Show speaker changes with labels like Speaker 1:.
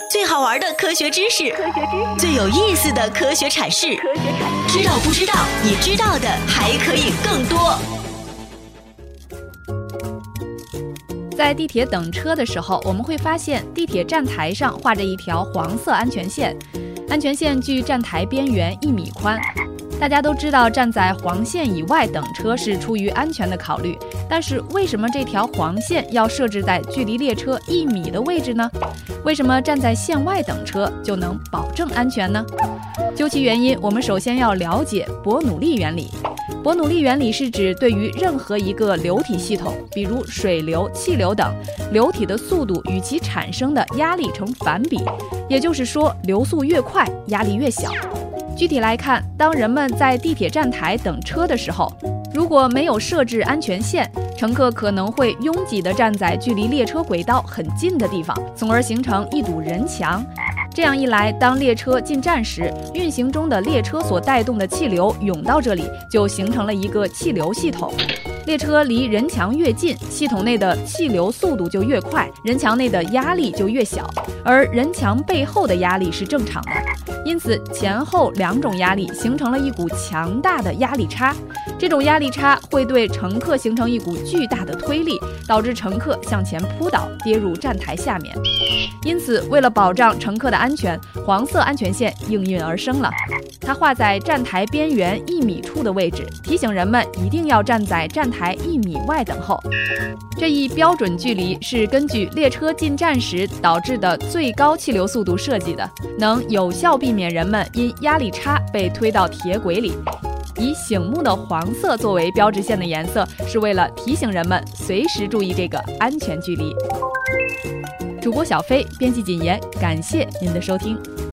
Speaker 1: 最好玩的科学知识，最有意思的科学阐释，知道不知道？你知道的还可以更多。
Speaker 2: 在地铁等车的时候，我们会发现地铁站台上画着一条黄色安全线，安全线距站台边缘1米宽。大家都知道站在黄线以外等车是出于安全的考虑，但是为什么这条黄线要设置在距离列车1米的位置呢？为什么站在线外等车就能保证安全呢？究其原因，我们首先要了解伯努利原理。伯努利原理是指对于任何一个流体系统，比如水流、气流等，流体的速度与其产生的压力成反比，也就是说，流速越快，压力越小。具体来看，当人们在地铁站台等车的时候，如果没有设置安全线，乘客可能会拥挤地站在距离列车轨道很近的地方，从而形成一堵人墙。这样一来，当列车进站时，运行中的列车所带动的气流涌到这里，就形成了一个气流系统。列车离人墙越近，系统内的气流速度就越快，人墙内的压力就越小，而人墙背后的压力是正常的。因此，前后2种压力形成了一股强大的压力差。这种压力差会对乘客形成一股巨大的推力，导致乘客向前扑倒，跌入站台下面。因此，为了保障乘客的安全，黄色安全线应运而生了。它画在站台边缘1米处的位置，提醒人们一定要站在站台1米外等候。这一标准距离是根据列车进站时导致的最高气流速度设计的，能有效避免人们因压力差被推到铁轨里。以醒目的黄色作为标志线的颜色，是为了提醒人们随时注意这个安全距离。主播小飞，编辑谨言，感谢您的收听。